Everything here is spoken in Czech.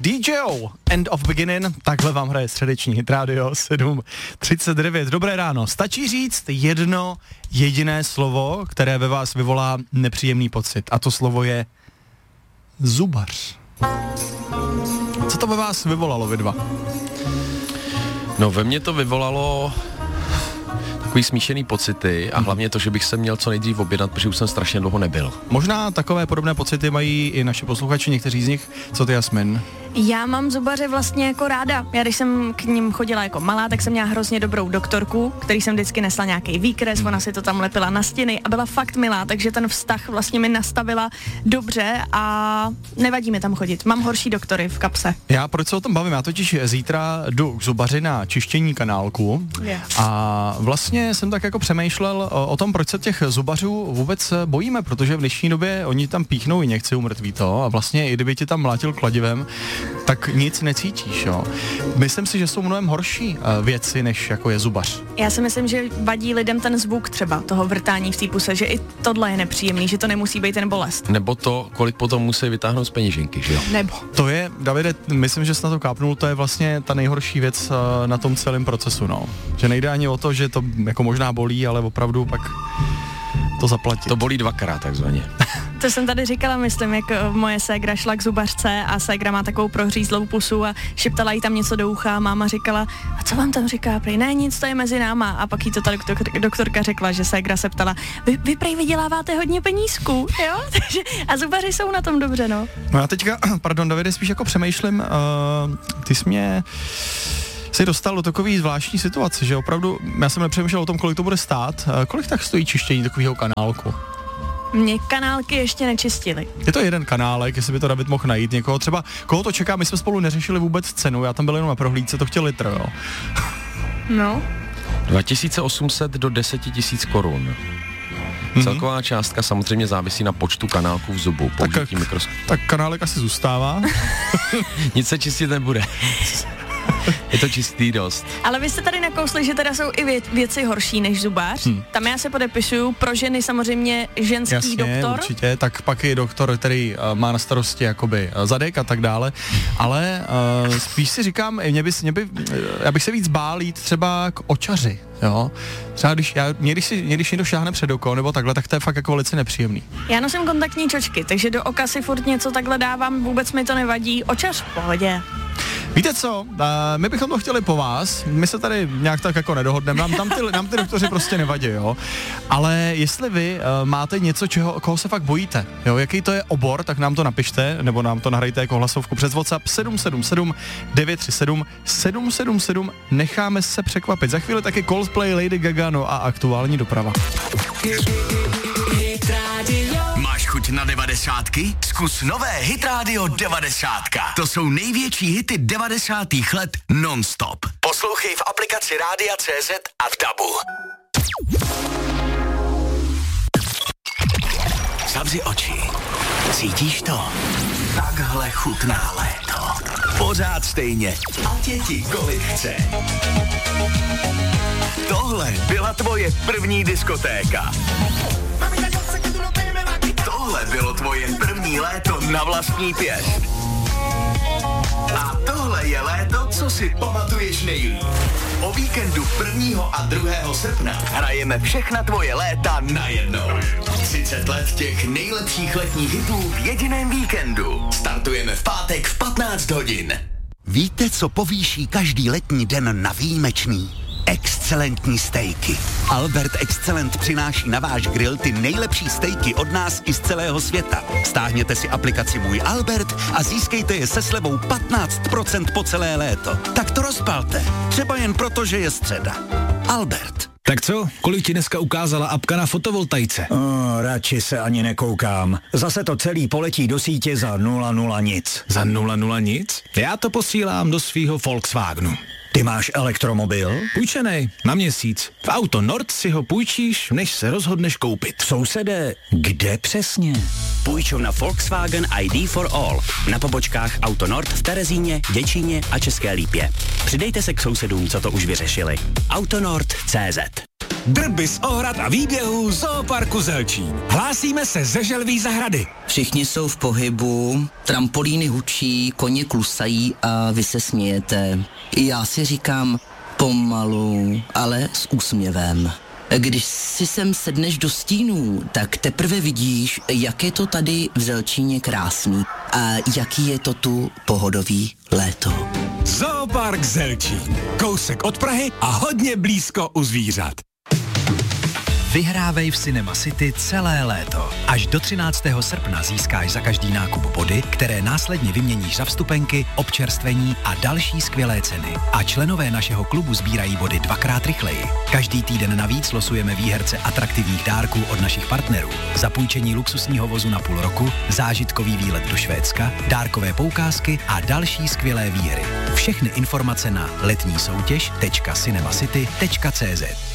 DJO, End of Beginning, takhle vám hraje středeční Hit Radio 7:39. Dobré ráno, stačí říct jedno jediné slovo, které ve vás vyvolá nepříjemný pocit, a to slovo je zubař. Co to ve vás vyvolalo, vy dva? No, ve mně to vyvolalo takový smíšený pocity a hlavně to, že bych se měl co nejdřív objednat, protože už jsem strašně dlouho nebyl. Možná takové podobné pocity mají i naši posluchači, někteří z nich. Co ty, Jasmin? Já mám zubaře vlastně jako ráda. Já když jsem k ním chodila jako malá, tak jsem měla hrozně dobrou doktorku, který jsem vždycky nesla nějaký výkres, ona si to tam lepila na stěny a byla fakt milá, takže ten vztah vlastně mi nastavila dobře a nevadí mi tam chodit. Mám horší doktory v kapse. Já proč se o tom bavím? Já totiž zítra jdu k zubaři na čištění kanálku a vlastně jsem tak jako přemýšlel o tom, proč se těch zubařů vůbec bojíme, protože v dnešní době oni tam píchnou injekci umrtví to a vlastně i kdyby ti tam mlátil kladivem, tak nic necítíš, jo. Myslím si, že jsou mnohem horší věci, než jako je zubař. Já si myslím, že vadí lidem ten zvuk třeba toho vrtání v té puse, že i tohle je nepříjemný, že to nemusí být ten bolest. Nebo to, kolik potom musí vytáhnout z peněženky, že jo? Nebo. To je, Davide, myslím, že jsi na to kápnul, to je vlastně ta nejhorší věc na tom celém procesu, no. Že nejde ani o to, že to jako možná bolí, ale opravdu pak to zaplatit. To bolí dvakrát takzvaně. To jsem tady říkala, myslím, jak moje ségra šla k zubařce a ségra má takovou prohřízlou pusu a šeptala jí tam něco do ucha a máma říkala, a co vám tam říká, prej, ne, nic, to je mezi náma. A pak jí to ta doktorka řekla, že ségra se ptala, vy prej vyděláváte hodně penízků, jo? Takže, a zubaři jsou na tom dobře, no. No já teďka, pardon, Davide, spíš jako přemýšlím, ty jsi mě si dostal do takové zvláštní situace, že opravdu, já jsem nepřemýšlel o tom, kolik to bude stát, kolik tak stojí čištění takového kanálku? Mě kanálky ještě nečistili. Je to jeden kanálek, jestli by to David mohl najít někoho, třeba koho to čeká, my jsme spolu neřešili vůbec cenu, já tam byl jenom na prohlídce, to chtěl litr, jo. No. 2800 do 10 000 korun. Celková částka samozřejmě závisí na počtu kanálků v zubu. Tak kanálek asi zůstává. Nic se čistit nebude. Je to čistý dost. Ale vy jste tady nakousli, že teda jsou i věci horší než zubař. Tam já se podepisuju, pro ženy samozřejmě ženský Jasně, doktor. Určitě, tak pak je doktor, který má na starosti jakoby zadek a tak dále, ale spíš si říkám, já bych se víc bál jít třeba k očaři, jo. Třeba když někdo šáhne před oko nebo takhle, tak to je fakt jako velice nepříjemný. Já nosím kontaktní čočky, takže do oka si furt něco takhle dávám, vůbec mi to nevadí, očař v pohodě. Víte co, my bychom to chtěli po vás, my se tady nějak tak jako nedohodneme, nám ty doktoři prostě nevadí, jo, ale jestli vy máte něco, koho se fakt bojíte, jo, jaký to je obor, tak nám to napište, nebo nám to nahrajte jako hlasovku přes WhatsApp 777 937 777, necháme se překvapit. Za chvíli taky Coldplay, Lady Gaga, no a aktuální doprava. Máš chuť na 90ky? Zkus nové Hit Radio 90. To jsou největší hity 90. let non-stop. Poslouchej v aplikaci Rádia.cz a v DABu. Zavři oči. Cítíš to? Takhle chutná léto. Pořád stejně. A děti kolik chce. Tohle byla tvoje první diskotéka. Tohle bylo tvoje první léto na vlastní pěst. A tohle je léto, co si pamatuješ nejlíp. O víkendu 1. a 2. srpna hrajeme všechna tvoje léta najednou. 30 let těch nejlepších letních hitů v jediném víkendu. Startujeme v pátek v 15 hodin. Víte, co povýší každý letní den na výjimečný? Excelentní stejky. Albert Excellent přináší na váš grill ty nejlepší stejky od nás i z celého světa. Stáhněte si aplikaci Můj Albert a získejte je se slevou 15% po celé léto. Tak to rozpalte. Třeba jen proto, že je středa. Albert. Tak co, kolik ti dneska ukázala apka na fotovoltaice? Radši se ani nekoukám. Zase to celý poletí do sítě za 0,0 nic. Za 0,0 nic? Já to posílám do svýho Volkswagenu. Ty máš elektromobil? Půjčenej, na měsíc. V Auto Nord si ho půjčíš, než se rozhodneš koupit. Sousede, kde přesně? Půjčovna Volkswagen ID for All. Na pobočkách Auto Nord v Terezíně, Děčíně a České Lípě. Přidejte se k sousedům, co to už vyřešili. Autonord.cz Drby z ohrad a výběhů Zooparku Zelčín. Hlásíme se ze Želví zahrady. Všichni jsou v pohybu, trampolíny hučí, koně klusají a vy se smějete. Já si říkám pomalu, ale s úsměvem. Když si sem sedneš do stínů, tak teprve vidíš, jak je to tady v Zelčíně krásný a jaký je to tu pohodový léto. Zoopark Zelčín. Kousek od Prahy a hodně blízko u zvířat. Vyhrávej v Cinema City celé léto. Až do 13. srpna získáš za každý nákup body, které následně vyměníš za vstupenky, občerstvení a další skvělé ceny. A členové našeho klubu sbírají body 2x rychleji. Každý týden navíc losujeme výherce atraktivních dárků od našich partnerů. Zapůjčení luxusního vozu na půl roku, zážitkový výlet do Švédska, dárkové poukázky a další skvělé výhry. Všechny informace na letnísoutěž.cinemacity.cz.